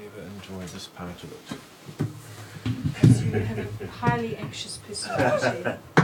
neither enjoy this part of it. Because you have a highly anxious personality.